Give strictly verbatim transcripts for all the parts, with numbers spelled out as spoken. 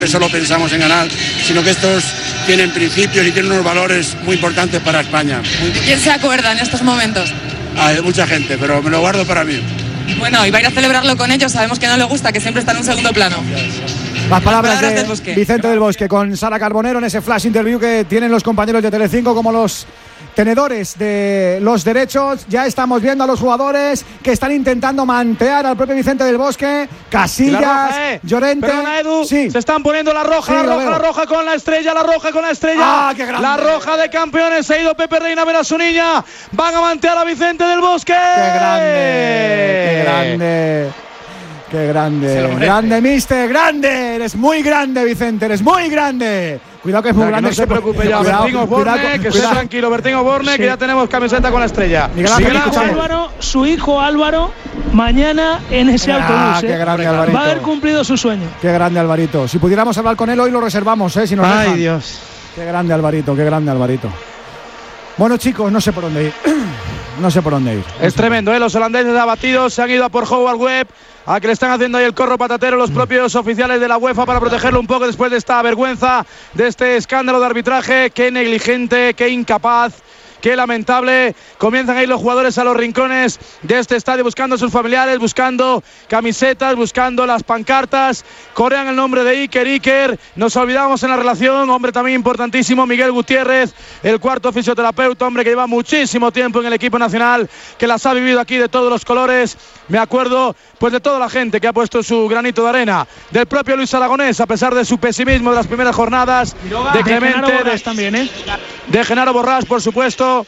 solo pensamos en ganar, sino que estos tienen principios y tienen unos valores muy importantes para España. Muy... ¿Quién se acuerda en estos momentos? Hay mucha gente, pero me lo guardo para mí. Bueno, y va a ir a celebrarlo con ellos, sabemos que no le gusta, que siempre está en un segundo plano. Las palabras, palabras de del Bosque. Vicente del Bosque con Sara Carbonero en ese flash interview que tienen los compañeros de Telecinco como los tenedores de los derechos. Ya estamos viendo a los jugadores que están intentando mantear al propio Vicente del Bosque. Casillas, roja, eh. Llorente. Perdona, Edu, sí. se están poniendo la roja, Sí, la lo roja, veo. la roja con la estrella, la roja con la estrella. Ah, qué grande. La roja de campeones, se ha ido Pepe Reina a ver a su niña. Van a mantear a Vicente del Bosque. Qué grande, qué grande. Qué grande, grande, mister, grande. Eres muy grande, Vicente, eres muy grande. Cuidado que es muy O sea, que grande. no se preocupe ya, Cuidado, Bertín Osborne, cuidado, que cuidado. esté tranquilo, Bertín Osborne, Sí. que ya tenemos camiseta con la estrella. Miguel Ángel, Miguel Ángel. escuchamos. Álvaro, su hijo Álvaro, mañana en ese Ah, autobús. qué ¿eh? grande, Va Alvarito. a haber cumplido su sueño. Qué grande, Alvarito. Si pudiéramos hablar con él hoy lo reservamos, ¿eh? Si nos Ay, dejan. Dios. Qué grande, Alvarito, qué grande, Alvarito. Bueno, chicos, no sé por dónde ir. No sé por dónde ir. Es tremendo, ¿eh? Los holandeses abatidos se han ido a por Howard Webb, a que le están haciendo ahí el corro patatero los propios oficiales de la UEFA para protegerlo un poco después de esta vergüenza, de este escándalo de arbitraje. Qué negligente, qué incapaz, qué lamentable. Comienzan a ir los jugadores a los rincones de este estadio buscando a sus familiares, buscando camisetas, buscando las pancartas. Corean el nombre de Iker, Iker. Nos olvidamos en la relación, hombre también importantísimo, Miguel Gutiérrez, el cuarto fisioterapeuta, hombre que lleva muchísimo tiempo en el equipo nacional, que las ha vivido aquí de todos los colores. Me acuerdo pues de toda la gente que ha puesto su granito de arena, del propio Luis Aragonés, a pesar de su pesimismo de las primeras jornadas, de Clemente, Genaro de, Borràs también, ¿eh? de Genaro Borràs, por supuesto.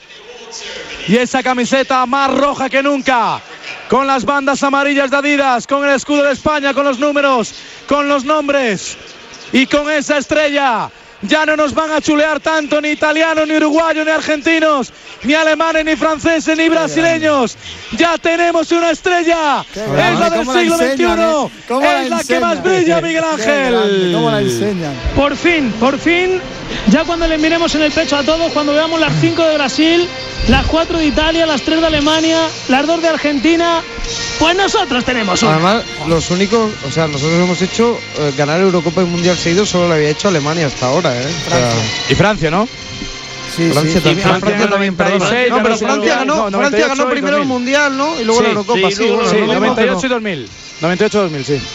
Y esa camiseta más roja que nunca, con las bandas amarillas de Adidas, con el escudo de España, con los números, con los nombres y con esa estrella. Ya no nos van a chulear tanto ni italianos, ni uruguayos, ni argentinos, ni alemanes, ni franceses, ni brasileños. Ya tenemos una estrella. Qué Es grande. la del ¿Cómo la siglo enseñan, veintiuno. eh? ¿Cómo la Es la que enseñan? más brilla, Miguel Qué grande, Ángel. ¿Cómo la enseñan? Por fin, por fin, ya cuando le miremos en el pecho a todos, cuando veamos las cinco de Brasil, las cuatro de Italia, las tres de Alemania, las dos de Argentina, pues nosotros tenemos una. Además, los únicos, o sea, nosotros hemos hecho eh, ganar Eurocopa y Mundial seguido, solo lo había hecho Alemania hasta ahora, ¿eh? O sea, Y Francia, ¿no? Sí, Francia, sí. también, Francia Francia también, perdona. noventa y seis, No, pero ganó el Francia Mundial, ganó, no, Francia ganó noventa y ocho y primero el dos mil. Mundial, ¿no? Y luego Sí, la Eurocopa, sí, sí, luego bueno, Sí, lo mismo, noventa y ocho pero- y dos mil. noventa y ocho y dos mil, sí.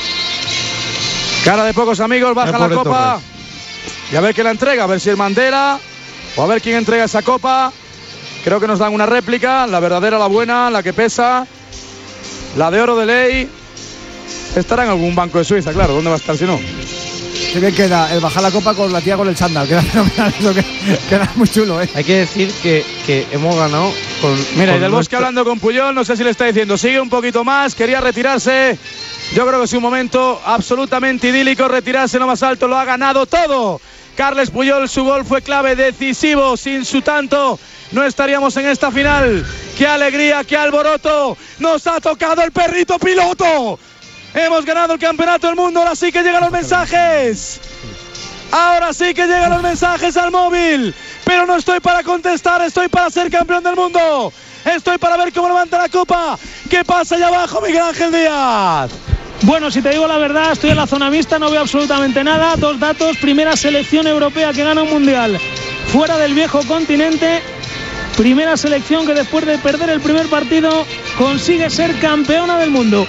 Cara de pocos amigos, baja El la pobre copa. Torres. Y a ver quién la entrega, a ver si es Mandela o a ver quién entrega esa copa. Creo que nos dan una réplica, la verdadera, la buena, la que pesa, la de oro de ley. Estará en algún banco de Suiza, claro, ¿dónde va a estar si no? Qué bien queda el bajar la copa con la tía con el chándal. Queda fenomenal eso, que, queda muy chulo, ¿eh? Hay que decir que, que hemos ganado con. Mira, con y del Bosque nuestra- hablando con Puyol, no sé si le está diciendo, sigue un poquito más, quería retirarse. Yo creo que es un momento absolutamente idílico, retirarse lo más alto, lo ha ganado todo. Carles Puyol, su gol fue clave, decisivo, sin su tanto no estaríamos en esta final. ¡Qué alegría, qué alboroto! ¡Nos ha tocado el perrito piloto! Hemos ganado el campeonato del mundo, ahora sí que llegan los mensajes. Ahora sí que llegan los mensajes al móvil. Pero no estoy para contestar, estoy para ser campeón del mundo. Estoy para ver cómo levanta la copa. ¿Qué pasa allá abajo, Miguel Ángel Díaz? Bueno, si te digo la verdad, estoy en la zona mixta, no veo absolutamente nada. Dos datos: primera selección europea que gana un mundial fuera del viejo continente. Primera selección que después de perder el primer partido consigue ser campeona del mundo.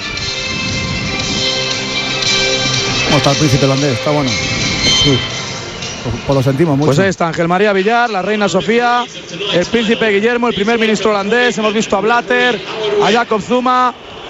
¿Cómo está el príncipe holandés? Está bueno. Sí. Pues, pues lo sentimos mucho. Pues ahí está Ángel María Villar, la reina Sofía, el príncipe Guillermo, el primer ministro holandés. Hemos visto a Blatter, a Jacob Zuma.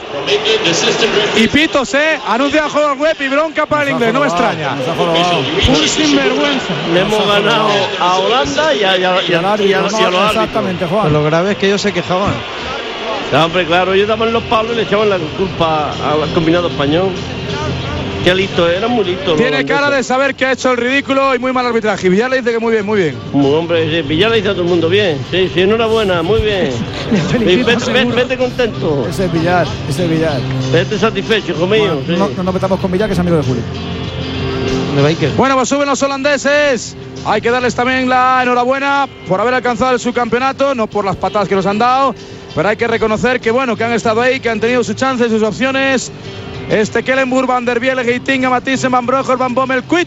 Y pitos, ¿eh? Anuncia a Howard Webb y bronca para el inglés, no me extraña. Nos ha jorobado. Un sinvergüenza. Le hemos ganado a Holanda y a, y a, y a, y a, y a los árbitros. Exactamente, Pues Juan. lo grave es que ellos se quejaban. Ya, hombre, claro, ellos daban los palos y le echaban la culpa al combinado español. Qué listo, eran muy listos. Tiene cara de saber que ha hecho el ridículo y muy mal arbitraje. Y Villar le dice que muy bien, muy bien. Muy, hombre, sí, Villar le dice a todo el mundo bien. Sí, sí, enhorabuena, muy bien. felicito, Sí, vete, seguro. vete, vete contento. Ese es Villar, ese es Villar. Vete satisfecho, hijo mío. Bueno, no, sí. no nos metamos con Villar, que es amigo de Juli. De Baker. Bueno, pues suben los holandeses. Hay que darles también la enhorabuena por haber alcanzado el subcampeonato, no por las patadas que nos han dado, pero hay que reconocer que bueno, que han estado ahí, que han tenido sus chances, sus opciones. Stekelenburg, Van der Biel, Heitinga, Mathiesen, Van Breugel, Van Bommel, Kuit.